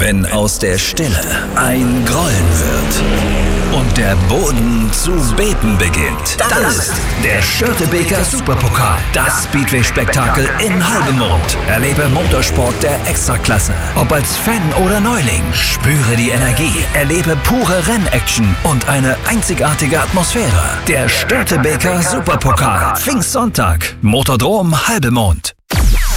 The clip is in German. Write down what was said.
Wenn aus der Stille ein Grollen wird und der Boden zu beben beginnt, dann ist der Störtebeker Superpokal das Speedway-Spektakel in Halbemond. Erlebe Motorsport der Extraklasse. Ob als Fan oder Neuling, spüre die Energie, erlebe pure Rennaction und eine einzigartige Atmosphäre. Der Störtebeker Superpokal. Pfingstsonntag. Motordrom Halbemond.